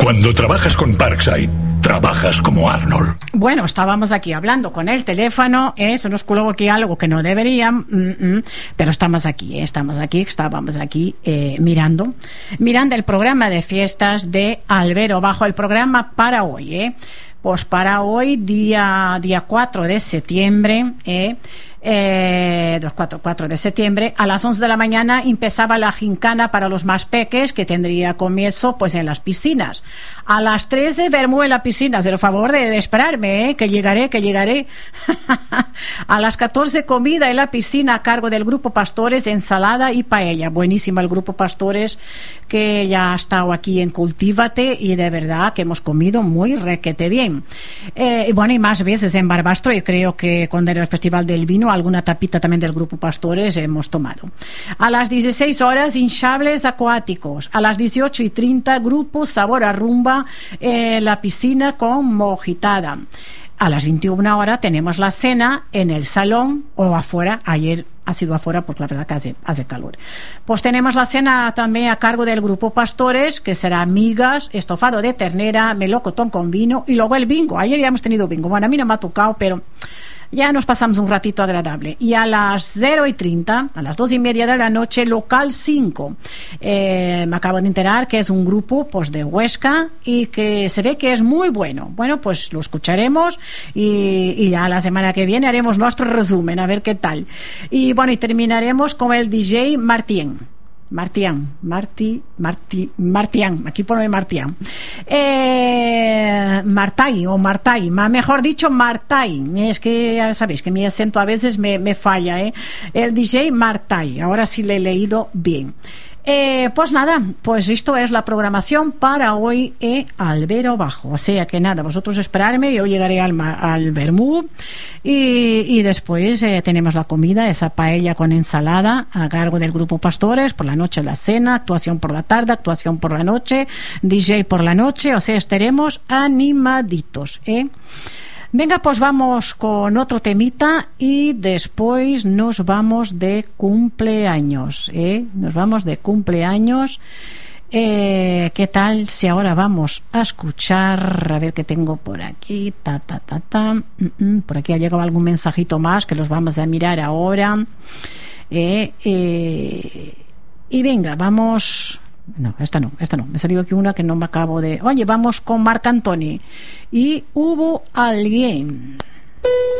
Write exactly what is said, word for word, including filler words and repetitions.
Cuando trabajas con Parkside, trabajas como Arnold. Bueno, estábamos aquí hablando con el teléfono, ¿eh? Se nos coló aquí algo que no deberían, mm, mm, pero estamos aquí, ¿eh? estamos aquí, estábamos aquí eh, mirando, mirando el programa de fiestas de Albero Bajo, el programa para hoy, ¿eh? Pues para hoy, día, día cuatro de septiembre, ¿eh? Eh, cuatro, cuatro de septiembre, a las once de la mañana empezaba la gincana para los más peques, que tendría comienzo pues en las piscinas. A las trece vermú en la piscina, por favor de, de esperarme, ¿eh? que llegaré, que llegaré. A las catorce comida en la piscina a cargo del Grupo Pastores, ensalada y paella. Buenísima el Grupo Pastores, que ya ha estado aquí en Cultívate, y de verdad que hemos comido muy requete bien. Eh, y bueno, y más veces en Barbastro, yo creo que cuando era el Festival del Vino, alguna tapita también del Grupo Pastores hemos tomado. A las dieciséis horas, hinchables acuáticos. A las dieciocho y treinta, Grupo Sabor a Rumba, eh, la piscina con mojitada. A las veintiuna horas tenemos la cena en el salón o afuera. Ayer ha sido afuera porque la verdad que hace, hace calor. Pues tenemos la cena también a cargo del Grupo Pastores, que será migas, estofado de ternera, melocotón con vino, y luego el bingo. Ayer ya hemos tenido bingo. Bueno, a mí no me ha tocado, pero ya nos pasamos un ratito agradable. Y a las cero y treinta, a las dos y media de la noche, Local cinco. Eh, me acabo de enterar que es un grupo pues de Huesca y que se ve que es muy bueno. Bueno, pues lo escucharemos y, y ya la semana que viene haremos nuestro resumen, a ver qué tal. Y bueno, y terminaremos con el D J Martien. Martián, Marti, Marti, Martián, aquí pone Martián. Eh, Martay o Martay, mejor dicho Martay. Es que ya sabéis que mi acento a veces me, me falla, ¿eh? El D J Martay, ahora sí le he leído bien. Eh, pues nada, pues esto es la programación para hoy en Albero Bajo. O sea que nada, vosotros esperarme, yo llegaré al, al Bermú y, y después eh, tenemos la comida, esa paella con ensalada a cargo del Grupo Pastores, por la noche la cena, actuación por la tarde, actuación por la noche, D J por la noche, o sea, estaremos animaditos, ¿eh? Venga, pues vamos con otro temita y después nos vamos de cumpleaños, ¿eh? Nos vamos de cumpleaños. Eh, ¿Qué tal si ahora vamos a escuchar? A ver qué tengo por aquí. Ta, ta, ta, ta. Mm, mm. Por aquí ha llegado algún mensajito más que los vamos a mirar ahora. Eh, eh, y venga, vamos... No, esta no, esta no. Me salió aquí una que no me acabo de... Oye, vamos con Marc Antoni. Y hubo alguien...